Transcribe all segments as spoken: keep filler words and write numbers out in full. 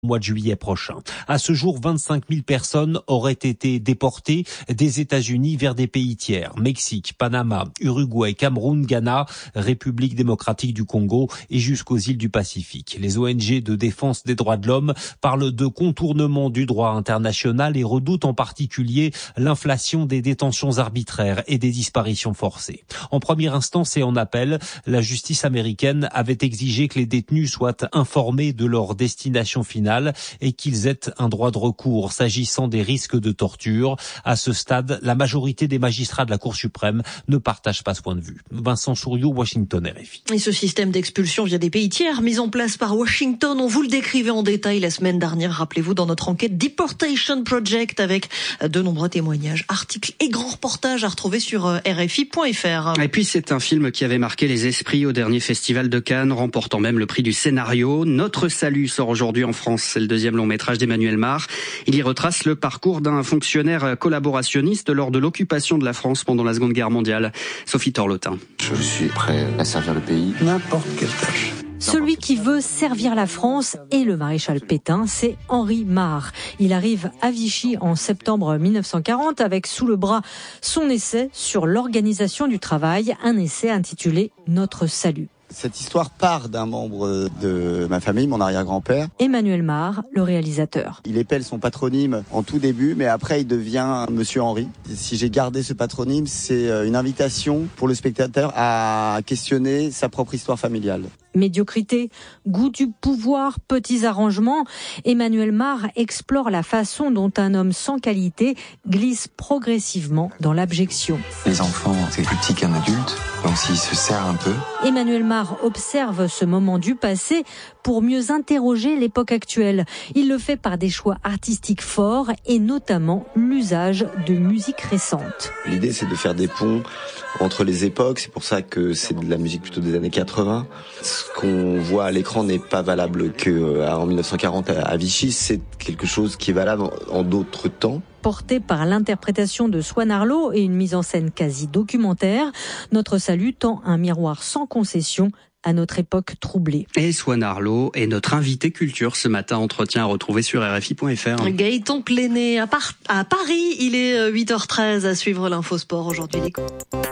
au mois de juillet prochain. À ce jour, vingt-cinq mille personnes auraient été déportées des États-Unis vers des pays tiers. Mexique, Panama, Uruguay, Cameroun, Ghana, République démocratique du Congo et jusqu'aux îles du Pacifique. Les O N G de défense des droits de l'homme parlent de contournement du droit international et redoutent en particulier l'inflation des détentions arbitraires et des disparitions forcées. En première instance et en appel, la justice américaine avait exigé que les détenus soient informés de leur destination finale et qu'ils aient un droit de recours s'agissant des risques de torture. À ce stade, la majorité des magistrats de la Cour suprême ne partagent pas ce point de vue. Vincent Souriau, Washington, R F I. Et ce système d'expulsion via des pays tiers mis en place par Washington, on vous le décrivait en détail la semaine dernière, rappelez-vous, dans notre enquête Deportation Project, avec de nombreux témoignages, articles et grands reportages à retrouver sur R F I point F R. Et puis c'est un film qui avait marqué les esprits au dernier festival de Cannes, remportant même le prix du scénario. Notre salut sort aujourd'hui en France. C'est le deuxième long métrage d'Emmanuel Mar. Il y retrace le parcours d'un fonctionnaire collaborationniste lors de l'occupation de la France pendant la Seconde Guerre mondiale. Sophie Torlotin. Je suis prêt à servir le pays. N'importe quelle tâche. Celui qui veut servir la France et le maréchal Pétain, c'est Henri Mar. Il arrive à Vichy en septembre mille neuf cent quarante avec sous le bras son essai sur l'organisation du travail, un essai intitulé « Notre salut ». Cette histoire part d'un membre de ma famille, mon arrière-grand-père. Emmanuel Mar, le réalisateur. Il épelle son patronyme en tout début, mais après il devient Monsieur Henri. Si j'ai gardé ce patronyme, c'est une invitation pour le spectateur à questionner sa propre histoire familiale. Médiocrité, goût du pouvoir, petits arrangements, Emmanuel Mar explore la façon dont un homme sans qualité glisse progressivement dans l'abjection. Les enfants, c'est plus petit qu'un adulte, donc s'il se sert un peu... Emmanuel Mar observe ce moment du passé pour mieux interroger l'époque actuelle. Il le fait par des choix artistiques forts et notamment l'usage de musique récente. L'idée, c'est de faire des ponts entre les époques, c'est pour ça que c'est de la musique plutôt des années quatre-vingts. Ce qu'on voit à l'écran n'est pas valable qu'en mille neuf cent quarante à Vichy, c'est quelque chose qui est valable en d'autres temps. Porté par l'interprétation de Swan Arlo et une mise en scène quasi documentaire, Notre salut tend un miroir sans concession à notre époque troublée. Et Swan Arlo est notre invité culture ce matin, entretien à retrouver sur R F I point F R. Gaëtan Pléné, à, Par- à Paris, il est huit heures treize à suivre l'infosport aujourd'hui. Les...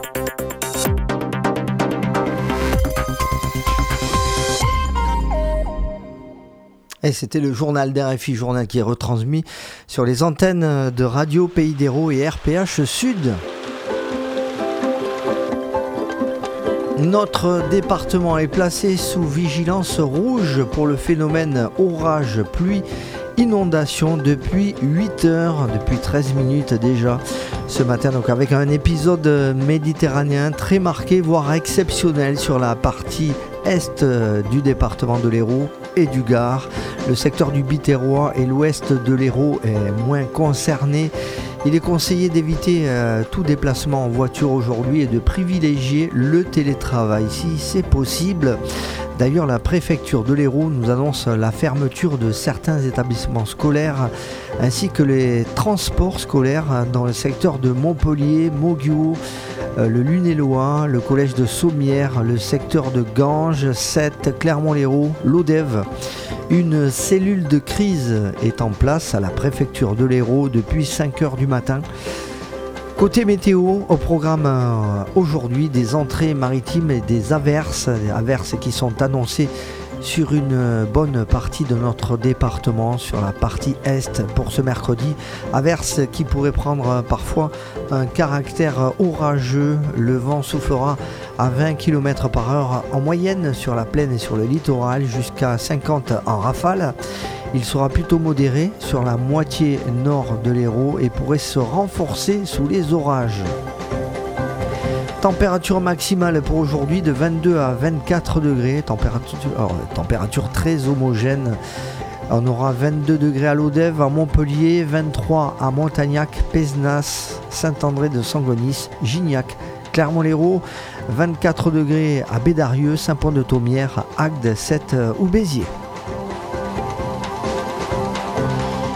Et c'était le journal d'R F I, journal qui est retransmis sur les antennes de Radio Pays d'Hérault et R P H Sud. Notre département est placé sous vigilance rouge pour le phénomène orage, pluie, inondation depuis huit heures, depuis treize minutes déjà ce matin, donc avec un épisode méditerranéen très marqué, voire exceptionnel sur la partie est du département de l'Hérault et du Gard. Le secteur du Biterrois et l'ouest de l'Hérault est moins concerné. Il est conseillé d'éviter euh, tout déplacement en voiture aujourd'hui et de privilégier le télétravail si c'est possible. D'ailleurs, la préfecture de l'Hérault nous annonce la fermeture de certains établissements scolaires ainsi que les transports scolaires dans le secteur de Montpellier, Moguio, euh, le Lunélois, le collège de Sommières, le secteur de Ganges, Sète, Clermont-Lérault, l'Odève. Une cellule de crise est en place à la préfecture de l'Hérault depuis cinq heures du matin. Côté météo, au programme euh, aujourd'hui des entrées maritimes et des averses, des averses qui sont annoncées sur une bonne partie de notre département, sur la partie est pour ce mercredi. Averses qui pourraient prendre parfois un caractère orageux. Le vent soufflera à vingt kilomètres par heure en moyenne sur la plaine et sur le littoral, jusqu'à cinquante en rafale. Il sera plutôt modéré sur la moitié nord de l'Hérault et pourrait se renforcer sous les orages. Température maximale pour aujourd'hui de vingt-deux à vingt-quatre degrés, température, alors, température très homogène. On aura vingt-deux degrés à l'Odève, à Montpellier, vingt-trois à Montagnac, Pézenas, Saint-André de Sangonis, Gignac, Clermont-Lérault, vingt-quatre degrés à Bédarieux, Saint-Pont-de-Thomières, Agde, Sète ou Béziers.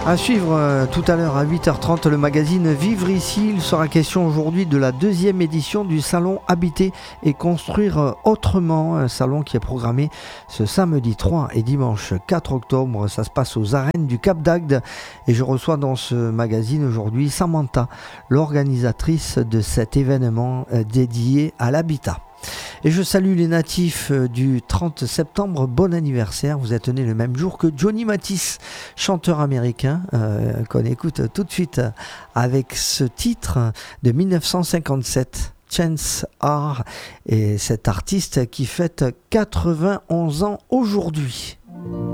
À suivre euh, tout à l'heure à huit heures trente le magazine Vivre ici. Il sera question aujourd'hui de la deuxième édition du salon Habiter et construire autrement. Un salon qui est programmé ce samedi trois et dimanche quatre octobre. Ça se passe aux arènes du Cap d'Agde. Et je reçois dans ce magazine aujourd'hui Samantha, l'organisatrice de cet événement euh, dédié à l'habitat. Et je salue les natifs du trente septembre. Bon anniversaire, vous êtes né le même jour que Johnny Mathis, chanteur américain euh, qu'on écoute tout de suite avec ce titre de dix-neuf cent cinquante-sept, Chance R, et cet artiste qui fête quatre-vingt-onze ans aujourd'hui.